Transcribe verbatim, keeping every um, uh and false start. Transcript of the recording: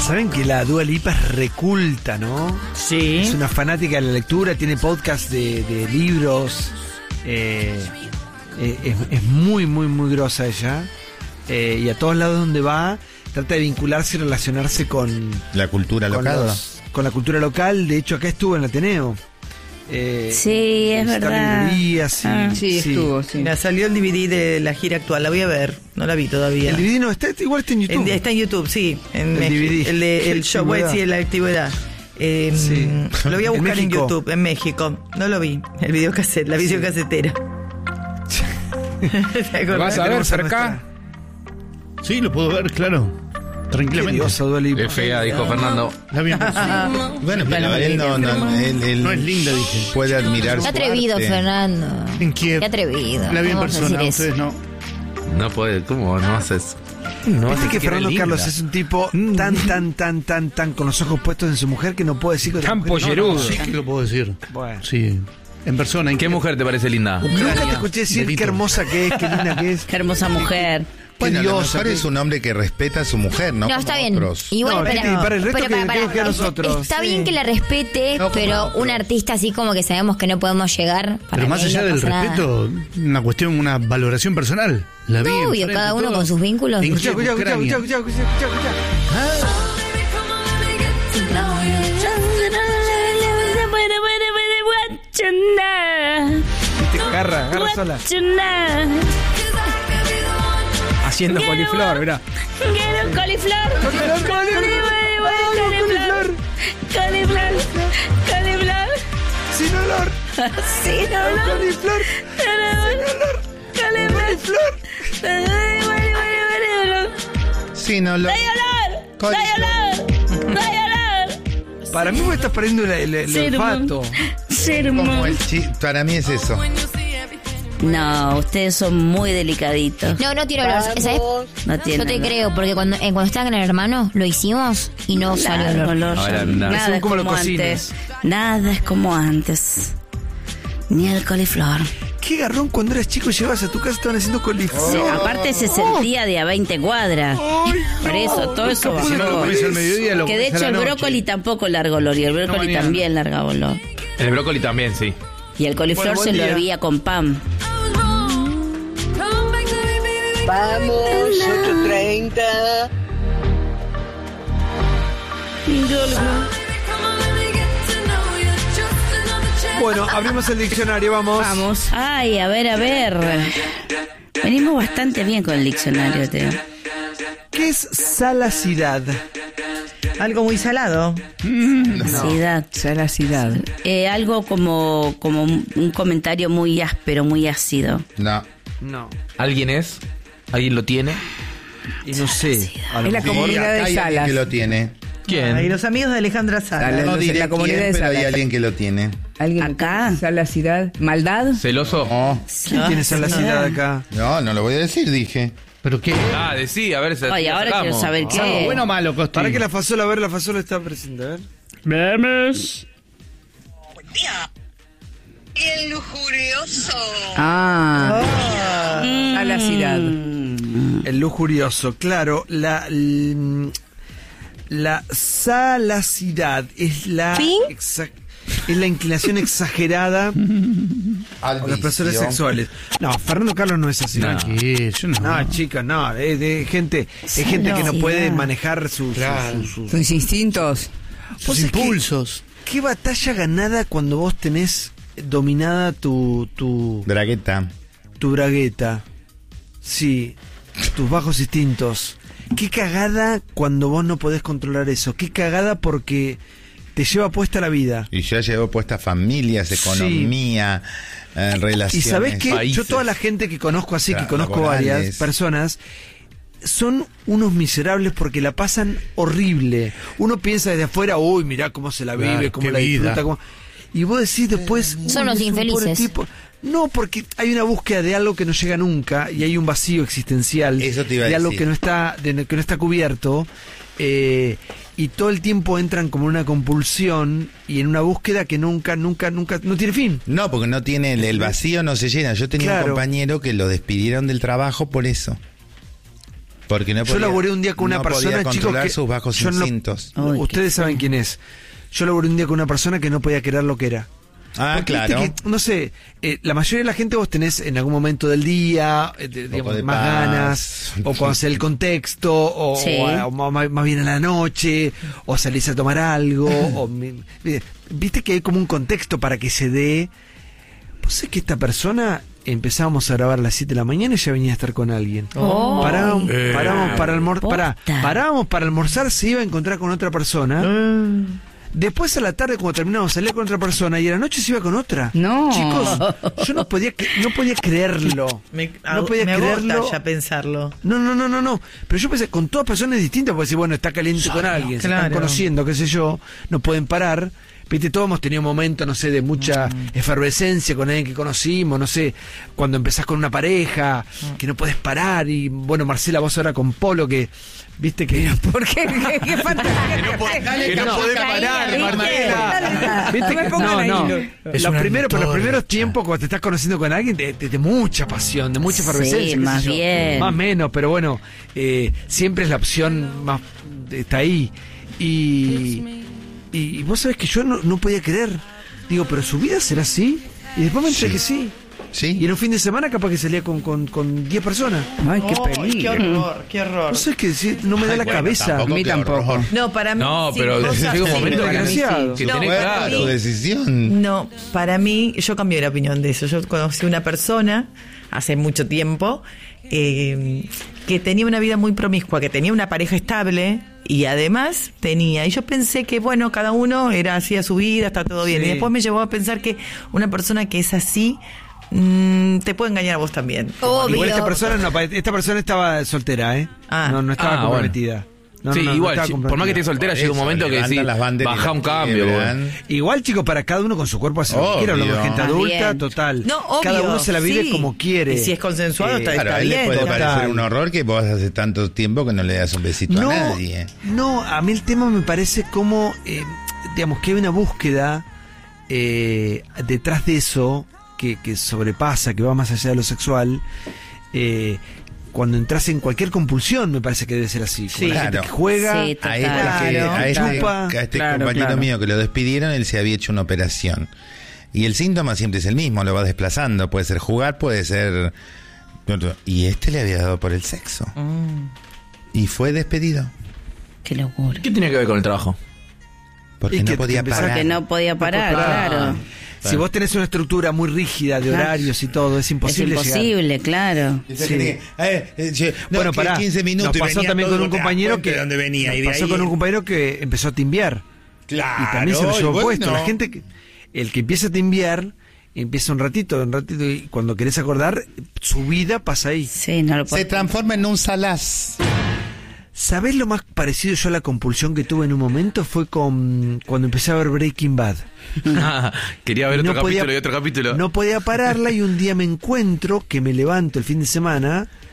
Saben que la Dua Lipa es reculta, ¿no? Sí. Es una fanática de la lectura, tiene podcast de, de libros. Eh, eh, es, es muy, muy, muy grosa ella. Eh, y a todos lados donde va, trata de vincularse y relacionarse con la cultura con local. los, con la cultura local. De hecho, acá estuvo en el Ateneo. Eh, Sí, es verdad. Librerías, sí, Ah. Sí, sí. estuvo, sí. Mira, salió el D V D de la gira actual, la voy a ver, no la vi todavía. El D V D no, está, igual está en YouTube. En- está en YouTube, sí. En El México. D V D. El de el show, Antigüedad. sí, la antigüedad. Eh, Sí. Lo voy a En buscar en, México. YouTube, en México. No lo vi, el videocassette, la videocasetera. ¿Te acordás? ¿Vas a ver Tenemos a cerca? Sí, lo puedo ver, claro. Qué Tranquilamente. diosa Dua Lipa. Es fea, dijo Fernando. La vi en persona. Bueno, pero él no, no, él, él No es linda, dije. puede admirar Qué su atrevido, arte. Fernando. En Kiev. Qué atrevido. La vi en ¿Cómo vas a persona, decir ustedes eso? no. No puede, ¿cómo no haces? No, Viste Viste que que era Fernando linda. Carlos es un tipo tan, tan, tan, tan, tan con los ojos puestos en su mujer que no puede decir que otra Tan mujer no, pollerudo. no, Sí, que lo puedo decir. Bueno. Sí, en persona. ¿En ¿Qué mujer te parece linda? Nunca te escuché decir Delito. qué hermosa que es, qué linda que es. Qué hermosa mujer. Bueno, a lo diosa, mejor qué- es un hombre que respeta a su mujer, ¿no? No, Como está bien. otros. Igual, No, pero, viste, para el resto pero que- para- para- que- que a nosotros. está Sí. bien que la respete, No, como pero otros. un artista así como que sabemos que no podemos llegar. Para Pero más mí allá no del pasa nada. respeto, una cuestión, una valoración personal. La vi Obvio, enfrente, cada uno todo. con sus vínculos. En Escucha, Kiev, escucha, escucha, Ucrania. escucha, escucha, escucha, escucha. Viste, agarra, agarra sola. Haciendo coliflor, mirá. Coliflor. Coliflor. Coliflor. Coliflor. Sin olor. Sí, no, no. Coliflor. Coliflor. Sí, no lo... Para mí vos estás perdiendo el, el, el olfato. Como el chi- para mí es eso. No, ustedes son muy delicaditos. No, no tiene olor. ¿Sabes? No tiene Yo te olor. creo, porque cuando, eh, cuando estaban en el hermano, lo hicimos y no salió Claro, olor. olor. Ahora, nada. Nada Según es cómo lo como cocines. antes. Nada es como antes. Ni el coliflor. Qué garrón cuando eras chico llevabas a tu casa estaban haciendo coliflor. Sí, aparte se sentía de a veinte cuadras. Por eso, todo eso Si no lo bajó. comes al mediodía, lo Que de comes a hecho la el noche. brócoli tampoco larga olor y el brócoli mañana. también larga olor. El brócoli también, sí. Y el coliflor Bueno, buen se lo día. hervía con pan. Vamos, ocho treinta. Bueno, abrimos el diccionario, vamos. Vamos. Ay, a ver, a ver. Venimos bastante bien con el diccionario, Teo. ¿Qué es salacidad? Algo muy salado. Salacidad. Salacidad. Eh, algo como, como un un comentario muy áspero, muy ácido. No. No. ¿Alguien es? ¿Alguien lo tiene? Y no sé. A lo Es la mejor- comunidad de Hay alguien Salas. que lo tiene. ¿Quién? Y los amigos de Alejandra Sala. Dale. No Los- diré la comunidad quién, de pero hay Salas. alguien que lo tiene. ¿Alguien? Acá. Salacidad. ¿Maldad? ¿Celoso? No, ¿Quién tiene salacidad acá? no, no lo voy a decir, dije. ¿Pero qué? Ah, decí, a ver si Oye, ahora sacamos. quiero saber ¿Algo qué. bueno o malo, Costi? Para que la fasola, a ver, la fasola está presente, a ver. Memes. El lujurioso. Ah. Salacidad. El lujurioso, claro, la l- la salacidad es la exa- es la inclinación exagerada Al con las personas vicio. sexuales. No, Fernando Carlos no es así. No. No, ¿Qué? Yo no. no chicos, no, es de gente, es gente que no Salacidad. puede manejar sus, Claro. sus, sus- Tus instintos. Sus Vos es que- impulsos. ¿Qué batalla ganada cuando vos tenés dominada tu tu Bragueta. tu bragueta? Sí, tus bajos instintos. Qué cagada cuando vos no podés controlar eso. Qué cagada porque te lleva puesta la vida. Y ya llevo puesta familias, economía, eh, relaciones. Y sabés que yo países. toda la gente que conozco así, que Claro, conozco laborales. varias personas, son unos miserables porque la pasan horrible. Uno piensa desde afuera, uy, mirá cómo se la vive, Claro, cómo qué la disfruta. vida. Cómo... Y vos decís después... Son uy, los es un pobre infelices. tipo. No, porque hay una búsqueda de algo que no llega nunca y hay un vacío existencial Eso te iba a de algo decir. que no está de, que no está cubierto. Eh, y todo el tiempo entran como en una compulsión y en una búsqueda que nunca, nunca, nunca, no tiene fin. No, porque no tiene el, el vacío, no se llena. Yo tenía Claro. un compañero que lo despidieron del trabajo por eso. Porque no Yo podía- laburé un día con una no persona, podía chicos, controlar que sus bajos yo no- instintos. Uy, qué ustedes saben feo. quién es. Yo laburé un día con una persona que no podía creer lo que era. Ah, Porque viste claro. que, no sé, eh, la mayoría de la gente vos tenés en algún momento del día, eh, de- digamos, de más paz. ganas, o conocer el contexto, o, Sí. o a- o más, más bien a la noche, o salís a tomar algo, o mi- viste que hay como un contexto para que se dé. Vos sabés que esta persona empezábamos a grabar a las siete de la mañana y ya venía a estar con alguien. Oh. Parábamos, Eh. parábamos para almorzar, Posta. parábamos para almorzar, se iba a encontrar con otra persona. Después a la tarde cuando terminamos salía con otra persona y a la noche se iba con otra. No. Chicos, yo no podía cre- no podía creerlo. Me, no podía me agota creerlo. ya pensarlo. No, no, no, no, no. Pero yo pensé, con todas personas distintas, porque decir, bueno, está caliente con alguien, se están claro. conociendo, qué sé yo, no pueden parar. Viste, todos hemos tenido momentos, no sé, de mucha efervescencia con alguien que conocimos, no sé, cuando empezás con una pareja, que no puedes parar, y bueno, Marcela, vos ahora con Polo, que, viste que... ¿Por qué? ¿Qué, qué falta? Que no podés parar, ¿Viste? Marcela. ¿Viste No me que- pongan no, ahí, no. no. Es Los una primeros, pero los primeros antorcha. tiempos cuando te estás conociendo con alguien, de, de- de mucha pasión, de mucha Sí, efervescencia. qué sé más yo. bien. Más menos, pero bueno, eh, siempre es la opción más, está ahí. Y, y, y vos sabés que yo no, no podía creer. Digo, pero su vida será así. Y después me enteré Sí. que sí. Sí. Y en un fin de semana capaz que salía con con con diez personas. Ay, qué Ay, peligro. qué horror, qué horror. No sé qué decir, no me da Ay, la bueno, cabeza. tampoco, A mí qué tampoco. horror. No, para mí. No, sí, pero cosas- llega un sí, momento para mí sí. desgraciado. que No, tenés para claro. Tu mí- decisión. No, para mí, yo cambié la opinión de eso. Yo conocí una persona hace mucho tiempo eh, que tenía una vida muy promiscua, que tenía una pareja estable y además tenía. Y yo pensé que, bueno, cada uno era así a su vida, está todo bien. Sí. Y después me llevó a pensar que una persona que es así mm, te puede engañar a vos también. Obvio. Igual esta persona no, esta persona estaba soltera, ¿eh? Ah. No, no estaba Ah, comprometida. No, sí, no, no, no igual, estaba chi- por más que comprometida. estés soltera, Por llega un eso, momento que levantan decís, las banderas y baja las un cambio. quiebran. güey. Igual, chicos, para cada uno con su cuerpo hace lo que Obvio. quiere, hablamos de gente Más adulta, bien. total. No, obvio, cada uno se la vive sí. como quiere. Y si es consensuado, está- Claro, a él bien, le puede total. parecer un horror que vos hace tanto tiempo que no le das un besito no, a nadie. no, a mí el tema me parece como, eh, digamos, que hay una búsqueda eh, detrás de eso que, que sobrepasa, que va más allá de lo sexual. Eh, cuando entras en cualquier compulsión, me parece que debe ser así. Como Sí. la gente Claro. que juega, Sí, A este, total. que- a este, Chupa. a este Claro, compañero claro. mío que lo despidieron, él se había hecho una operación. Y el síntoma siempre es el mismo, lo va desplazando. Puede ser jugar, puede ser... Y este le había dado por el sexo. Mm. Y fue despedido. Qué locura. ¿Qué tiene que ver con el trabajo? Porque Y que no podía empezó- parar. Porque no podía parar, parar. claro. si vos tenés una estructura muy rígida de Claro. horarios y todo, es imposible es llegar. imposible, claro. Esa Sí. gente que, eh, eh, che, no, Bueno, que pará, quince minutos nos y pasó venía también todo, con un te das compañero cuenta que de dónde venía. nos y de pasó ahí- con un compañero que empezó a timbiar Claro, y también se lo llevó y bueno. puesto. La gente que, el que empieza a timbiar empieza un ratito, un ratito y cuando querés acordar su vida pasa ahí. Sí, no lo Se puedo. transforma en un salaz. ¿Sabés lo más parecido yo a la compulsión que tuve en un momento? Fue con cuando empecé a ver Breaking Bad. Quería ver Y otro no podía- capítulo y otro capítulo. No podía pararla y un día me encuentro que me levanto el fin de semana